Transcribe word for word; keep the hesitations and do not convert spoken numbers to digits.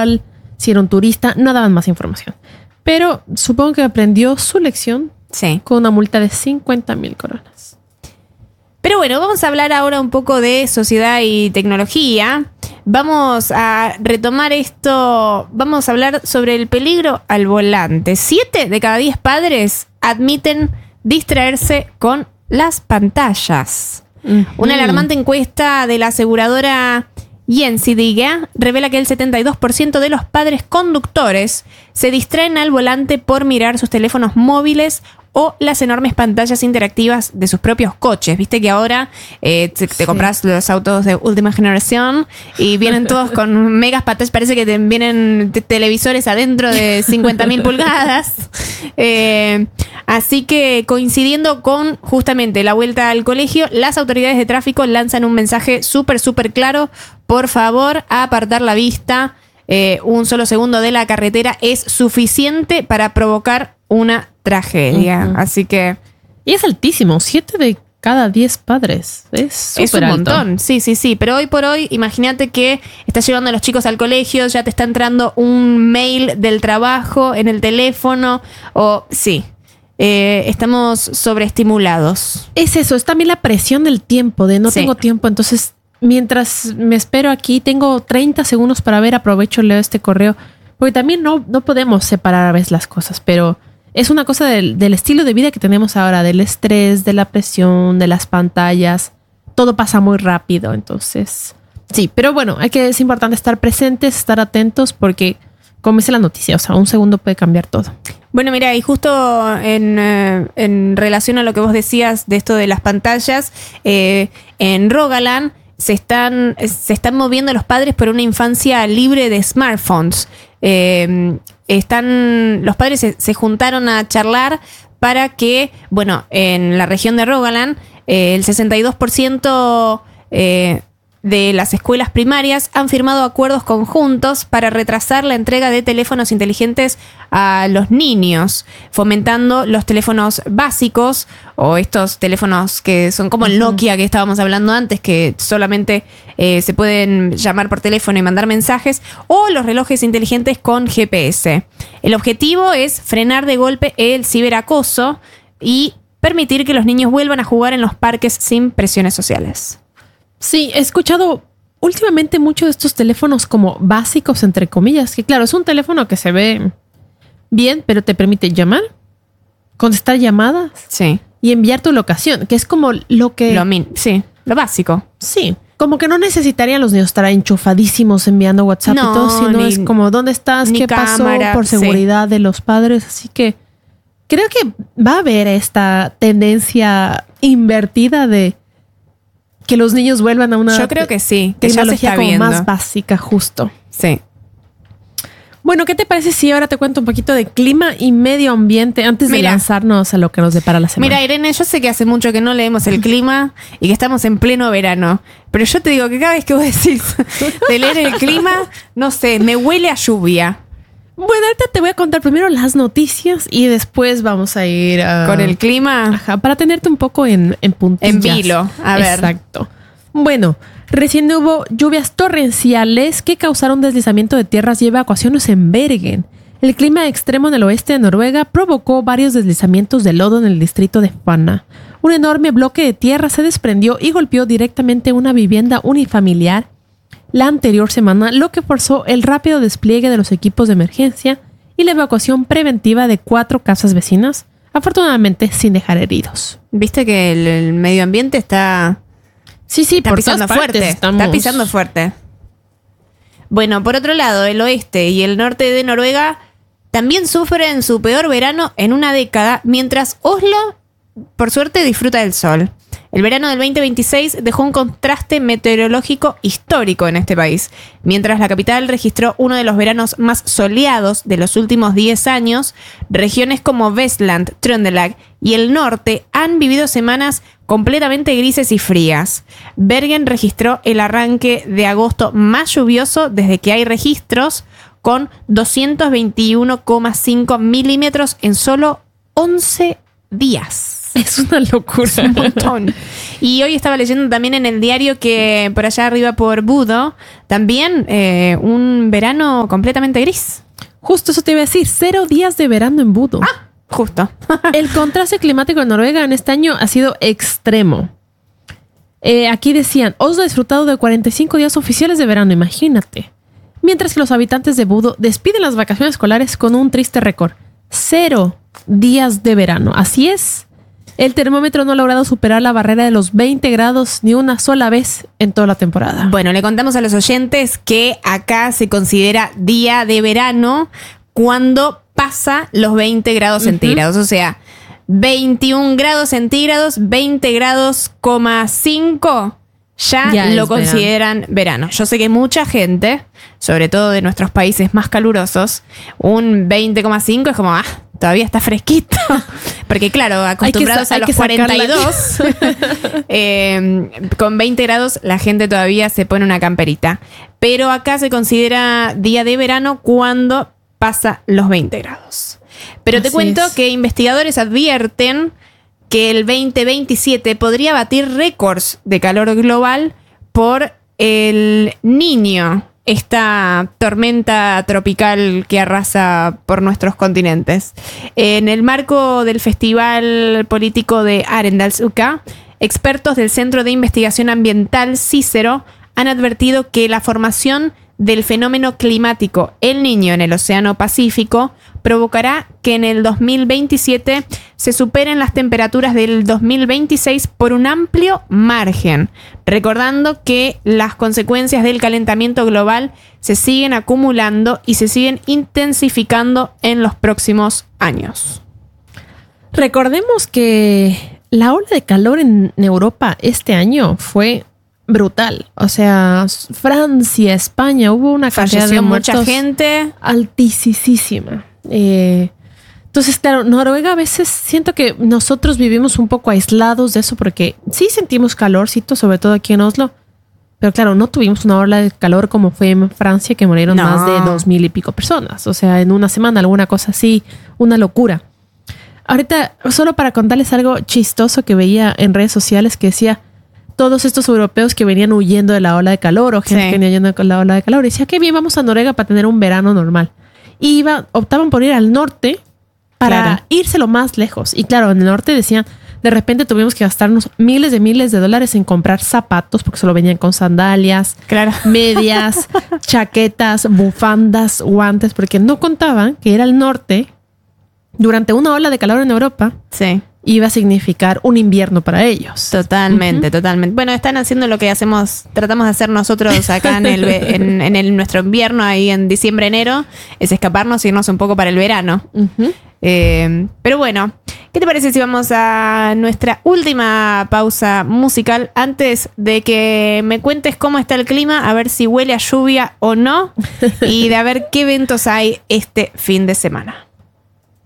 local, si era un turista, no daban más información. Pero supongo que aprendió su lección sí. con una multa de cincuenta mil coronas. Pero bueno, vamos a hablar ahora un poco de sociedad y tecnología. Vamos a retomar esto, vamos a hablar sobre el peligro al volante. Siete de cada diez padres admiten distraerse con las pantallas. Uh-huh. Una alarmante encuesta de la aseguradora Gjensidige revela que el setenta y dos por ciento de los padres conductores se distraen al volante por mirar sus teléfonos móviles o las enormes pantallas interactivas de sus propios coches. Viste que ahora eh, te, te sí. compras los autos de última generación y vienen todos con megas pantallas. Parece que te vienen te- televisores adentro de cincuenta mil pulgadas. Eh, así que coincidiendo con justamente la vuelta al colegio, las autoridades de tráfico lanzan un mensaje súper, súper claro. Por favor, a apartar la vista. Eh, un solo segundo de la carretera es suficiente para provocar una tragedia. Uh-huh. Así que... Y es altísimo, siete de cada diez padres. Es, es un alto. montón, sí, sí, sí. Pero hoy por hoy, imagínate que estás llevando a los chicos al colegio, ya te está entrando un mail del trabajo en el teléfono, o sí, eh, estamos sobreestimulados. Es eso, es también la presión del tiempo, de no sí. tengo tiempo, entonces mientras me espero aquí, tengo treinta segundos para ver, aprovecho, leo este correo, porque también no, no podemos separar a veces las cosas, pero... Es una cosa del, del estilo de vida que tenemos ahora, del estrés, de la presión, de las pantallas. Todo pasa muy rápido, entonces... Sí, pero bueno, hay que, es importante estar presentes, estar atentos, porque, como dice la noticia, o sea, un segundo puede cambiar todo. Bueno, mira, y justo en, eh, en relación a lo que vos decías de esto de las pantallas, eh, en Rogaland se están, se están moviendo los padres por una infancia libre de smartphones. Eh, están, los padres se, se juntaron a charlar para que, bueno, en la región de Rogaland, eh, el sesenta y dos por ciento eh, de las escuelas primarias han firmado acuerdos conjuntos para retrasar la entrega de teléfonos inteligentes a los niños, fomentando los teléfonos básicos o estos teléfonos que son como el Nokia que estábamos hablando antes, que solamente eh, se pueden llamar por teléfono y mandar mensajes, o los relojes inteligentes con G P S. El objetivo es frenar de golpe el ciberacoso y permitir que los niños vuelvan a jugar en los parques sin presiones sociales. Sí, he escuchado últimamente mucho de estos teléfonos como básicos, entre comillas, que claro, es un teléfono que se ve bien, pero te permite llamar, contestar llamadas sí. y enviar tu locación, que es como lo que... Lo min- sí, lo básico. Sí, como que no necesitarían los niños estar enchufadísimos enviando WhatsApp no, y todo, sino ni, es como ¿dónde estás? ¿Qué cámara, pasó? Por seguridad sí. de los padres. Así que creo que va a haber esta tendencia invertida de que los niños vuelvan a una... Yo creo que sí, que tecnología ya se está como viendo. Más básica, justo. Sí. Bueno, ¿qué te parece si ahora te cuento un poquito de clima y medio ambiente antes de Mira, lanzarnos a lo que nos depara la semana? Mira, Irene, yo sé que hace mucho que no leemos el clima y que estamos en pleno verano, pero yo te digo que cada vez que vos decís de leer el clima, no sé, me huele a lluvia. Bueno, ahorita te voy a contar primero las noticias y después vamos a ir a... con el clima. Ajá, para tenerte un poco en, en puntillas. En vilo, a ver. Exacto. Bueno, recién hubo lluvias torrenciales que causaron deslizamiento de tierras y evacuaciones en Bergen. El clima extremo en el oeste de Noruega provocó varios deslizamientos de lodo en el distrito de Fana. Un enorme bloque de tierra se desprendió y golpeó directamente una vivienda unifamiliar la anterior semana, lo que forzó el rápido despliegue de los equipos de emergencia y la evacuación preventiva de cuatro casas vecinas, afortunadamente sin dejar heridos. Viste que el, el medio ambiente está... Sí, sí, está por pisando fuerte. Estamos... Está pisando fuerte. Bueno, por otro lado, el oeste y el norte de Noruega también sufren su peor verano en una década, mientras Oslo, por suerte, disfruta del sol. El verano del veinte veintiséis dejó un contraste meteorológico histórico en este país. Mientras la capital registró uno de los veranos más soleados de los últimos diez años, regiones como Vestland, Trøndelag y el norte han vivido semanas completamente grises y frías. Bergen registró el arranque de agosto más lluvioso desde que hay registros, con doscientos veintiuno coma cinco milímetros en solo once días. Es una locura. Es un montón. Y hoy estaba leyendo también en el diario que por allá arriba por Budo, también eh, un verano completamente gris. Justo eso te iba a decir, cero días de verano en Budo. Ah, justo. El contraste climático en Noruega en este año ha sido extremo. Eh, aquí decían, Oslo ha disfrutado de cuarenta y cinco días oficiales de verano, imagínate. Mientras que los habitantes de Budo despiden las vacaciones escolares con un triste récord. Cero días de verano. Así es. El termómetro no ha logrado superar la barrera de los veinte grados ni una sola vez en toda la temporada. Bueno, le contamos a los oyentes que acá se considera día de verano cuando pasa los veinte grados centígrados. O sea, veintiún grados centígrados, veinte grados coma cinco, ya, Ya lo es consideran verano. verano. Yo sé que mucha gente, sobre todo de nuestros países más calurosos, un veinte coma cinco es como, ah, todavía está fresquito. Porque claro, acostumbrados Hay que, a los cuarenta y dos, eh, con veinte grados la gente todavía se pone una camperita. Pero acá se considera día de verano cuando pasa los veinte grados. Pero te Así cuento es. que investigadores advierten que el veinte veintisiete podría batir récords de calor global por el Niño, esta tormenta tropical que arrasa por nuestros continentes. En el marco del Festival Político de Arendalsuka, expertos del Centro de Investigación Ambiental Cícero han advertido que la formación del fenómeno climático El Niño en el Océano Pacífico provocará que en el dos mil veintisiete se superen las temperaturas del dos mil veintiséis por un amplio margen, recordando que las consecuencias del calentamiento global se siguen acumulando y se siguen intensificando en los próximos años. Recordemos que la ola de calor en Europa este año fue brutal. O sea, Francia, España, hubo una cantidad Falleció de mucha muertos gente. altísima. Eh, entonces, claro, Noruega a veces siento que nosotros vivimos un poco aislados de eso porque sí sentimos calorcito, sobre todo aquí en Oslo. Pero claro, no tuvimos una ola de calor como fue en Francia, que murieron No. más de dos mil y pico personas. O sea, en una semana, alguna cosa así, una locura. Ahorita, solo para contarles algo chistoso que veía en redes sociales que decía todos estos europeos que venían huyendo de la ola de calor o gente Sí. que venía huyendo de la ola de calor. Y decía, qué bien, vamos a Noruega para tener un verano normal. Y iba, optaban por ir al norte para Claro. irse lo más lejos. Y claro, en el norte decían, de repente tuvimos que gastarnos miles de miles de dólares en comprar zapatos porque solo venían con sandalias, Claro. medias, chaquetas, bufandas, guantes, porque no contaban que era el norte durante una ola de calor en Europa Sí. iba a significar un invierno para ellos. Totalmente, totalmente. Bueno, están haciendo lo que hacemos, tratamos de hacer nosotros acá en el ve- en, en el nuestro invierno, ahí en diciembre, enero, es escaparnos e irnos un poco para el verano. Ujú. Eh, pero bueno, ¿qué te parece si vamos a nuestra última pausa musical antes de que me cuentes cómo está el clima, a ver si huele a lluvia o no, y de a ver qué eventos hay este fin de semana?